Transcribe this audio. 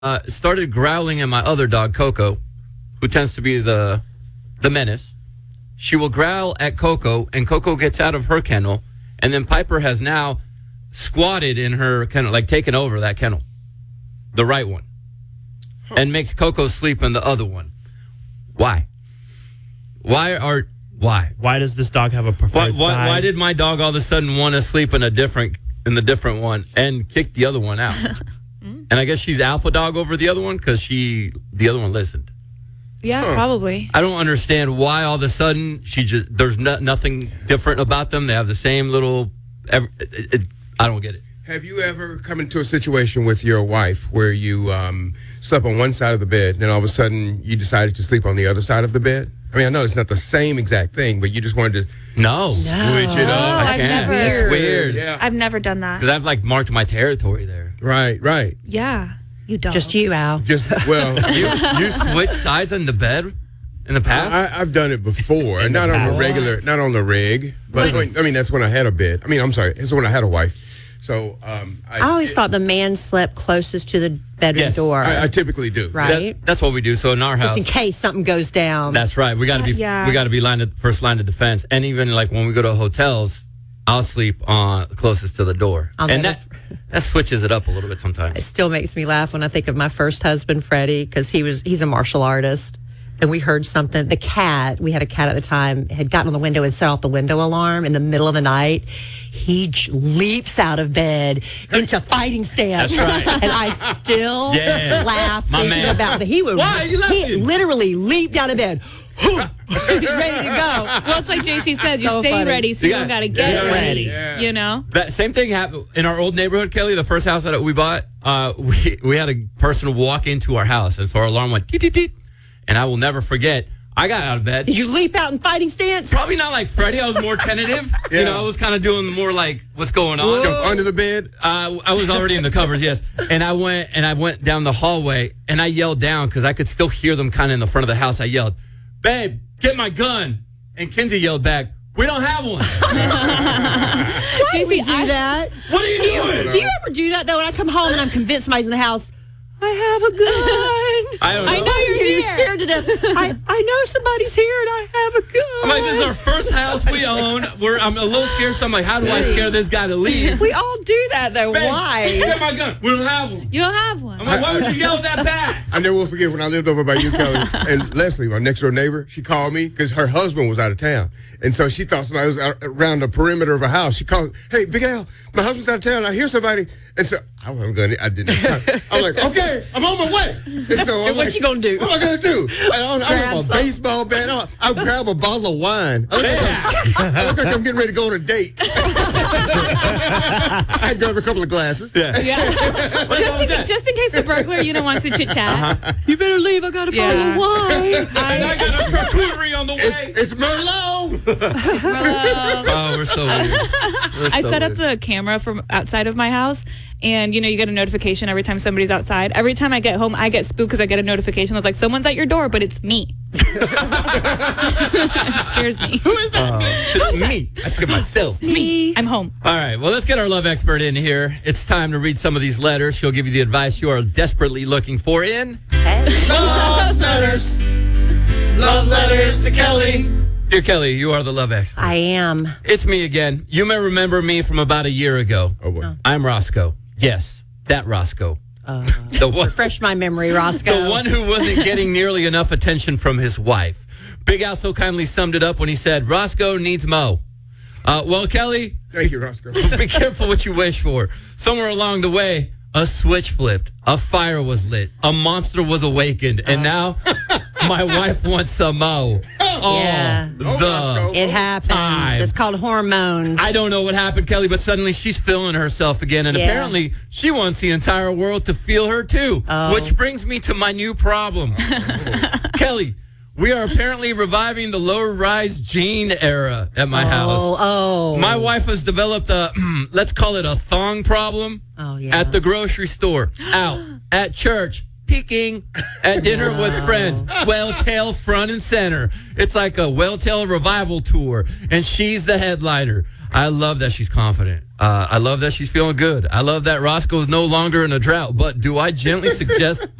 started growling at my other dog, Coco, who tends to be the menace. She will growl at Coco, and Coco gets out of her kennel, and then Piper has now squatted in her kennel, like taken over that kennel, the right one, and makes Coco sleep in the other one. Why? Why? Why does this dog have a preferred side? Why did my dog all of a sudden want to sleep in the different one and kick the other one out? And I guess she's alpha dog over the other one because the other one listened. Yeah, probably. I don't understand why all of a sudden there's nothing different about them. They have the same little. I don't get it. Have you ever come into a situation with your wife where you slept on one side of the bed, then all of a sudden you decided to sleep on the other side of the bed? I mean, I know it's not the same exact thing, but you just wanted to switch it up. I can't. It's weird. Yeah. I've never done that. Because I've marked my territory there. Right. Yeah, you don't. Just you, Al. You switch sides on the bed in the past? I've done it before, not on the rig. But that's when I had a bed. It's when I had a wife. So I always thought the man slept closest to the bedroom door. I typically do. Right. That's what we do. So in our house, just in case something goes down. That's right. We got to be. We got to be first line of defense. And even like when we go to hotels, I'll sleep closest to the door, and that switches it up a little bit sometimes. It still makes me laugh when I think of my first husband, Freddie, because he's a martial artist. And we heard something. We had a cat at the time, had gotten on the window and set off the window alarm in the middle of the night. He leaps out of bed into fighting stance. That's right. And I still laugh thinking about that. He literally leaped out of bed. He's ready to go. Well, it's like JC says, you stay ready, so you don't got to get ready. Yeah. You know? That same thing happened in our old neighborhood, Kelly, the first house that we bought. We had a person walk into our house, and so our alarm went teet, teet, teet. And I will never forget, I got out of bed. Did you leap out in fighting stance? Probably not like Freddie. I was more tentative. Yeah. I was kind of doing more like, what's going on? Jump under the bed? I was already in the covers, yes. And I went down the hallway, and I yelled down because I could still hear them kind of in the front of the house. I yelled, "Babe, get my gun." And Kinsey yelled back, "We don't have one." Why do we do that? What are you doing? Do you ever do that, though, when I come home and I'm convinced somebody's in the house? I have a gun. I know you're scared to death. I know somebody's here and I have a gun. I'm like, this is our first house we own. I'm a little scared, so I'm like, how do I scare this guy to leave? We all do that, though. Babe, why? Get my gun. We don't have one. You don't have one. I'm like, why would you yell that bad? I never will forget when I lived over by you, Kelly, and Leslie, my next door neighbor, she called me because her husband was out of town. And so she thought somebody was around the perimeter of her house. She called, "Hey, Big Al, my husband's out of town. I hear somebody." And so I wasn't going to, I didn't have time. I'm like, "Okay, I'm on my way." And so I'm what you going to do? What am I going to do? I have a baseball bat. I'll grab a bottle of wine. I look like I'm getting ready to go on a date. I'd grab a couple of glasses. Yeah. Just in case the burglar, wants to chit-chat. You better leave. I got a bottle of wine. I got a charcuterie on the way. It's Merlot. It's Merlot. Oh, we're so weird. I set up the camera from outside of my house, and you get a notification every time somebody's outside. Every time I get home, I get spooked because I get a notification that's like, someone's at your door, but it's me. It scares me. Who is that? It's me. I scared myself. It's me. I'm home. All right, well, let's get our love expert in here. It's time to read some of these letters. She'll give you the advice you are desperately looking for in Love Letters. Love Letters to Kelly. Dear Kelly, you are the love expert. I am. It's me again. You may remember me from about a year ago. Oh, boy. I'm Roscoe. Yes, that Roscoe. The one, refresh my memory, Roscoe. The one who wasn't getting nearly enough attention from his wife. Big Al so kindly summed it up when he said, "Roscoe needs Mo." Well, Kelly. Thank you, Roscoe. Be careful what you wish for. Somewhere along the way, a switch flipped, a fire was lit, a monster was awakened, and now my wife wants some Mo. Yeah. It happens. Time. It's called hormones. I don't know what happened, Kelly, but suddenly she's feeling herself again, and apparently she wants the entire world to feel her too. Which brings me to my new problem. Kelly, we are apparently reviving the low-rise jean era at my house. My wife has developed a, let's call it a thong problem. At the grocery store, out, at church, peeking, at dinner with friends, Welltail front and center. It's like a Welltail revival tour, and she's the headliner. I love that she's confident. I love that she's feeling good. I love that Roscoe's no longer in a drought. But do I gently suggest